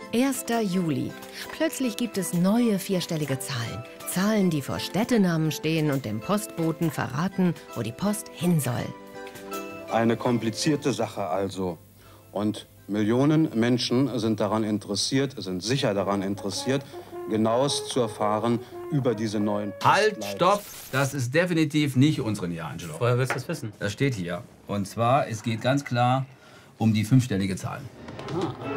1. Juli. Plötzlich gibt es neue vierstellige Zahlen. Zahlen, die vor Städtenamen stehen und dem Postboten verraten, wo die Post hin soll. Eine komplizierte Sache also. Und Millionen Menschen sind daran interessiert, sind sicher daran interessiert, Genaues zu erfahren über diese neuen Halt, stopp! Das ist definitiv nicht unsere Nia Angelo. Woher willst du das wissen? Das steht hier. Und zwar, es geht ganz klar um die 5-stellige Zahl. Ah.